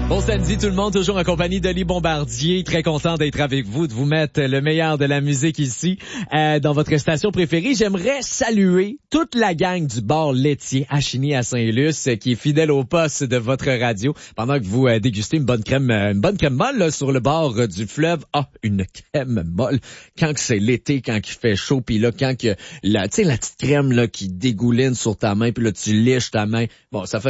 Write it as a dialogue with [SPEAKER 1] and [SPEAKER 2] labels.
[SPEAKER 1] Bon samedi tout le monde, toujours en compagnie d'Oli Bombardier. Très content d'être avec vous, de vous mettre le meilleur de la musique ici dans votre station préférée. J'aimerais saluer toute la gang du bar laitier à Chigny à Saint-Luce qui est fidèle au poste de votre radio pendant que vous dégustez une bonne crème molle là, sur le bord du fleuve. Ah, une crème molle. Quand que c'est l'été, quand il fait chaud, puis là quand que la petite crème là qui dégouline sur ta main, puis là tu liches ta main. Bon, ça fait